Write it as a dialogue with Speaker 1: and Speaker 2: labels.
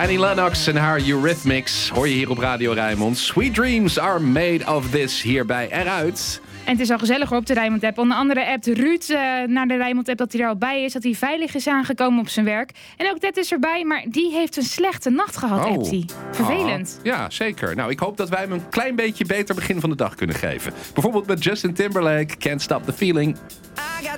Speaker 1: Annie Lennox en haar Eurythmics hoor je hier op Radio Rijnmond. Sweet dreams are made of this, hierbij eruit.
Speaker 2: En het is al gezellig op de Rijnmond-app. Onder andere appt Ruud naar de Rijnmond-app dat hij er al bij is. Dat hij veilig is aangekomen op zijn werk. En ook Ted is erbij, maar die heeft een slechte nacht gehad, appt hij. Vervelend.
Speaker 1: Ja, zeker. Nou, ik hoop dat wij hem een klein beetje beter begin van de dag kunnen geven. Bijvoorbeeld met Justin Timberlake, Can't Stop the Feeling.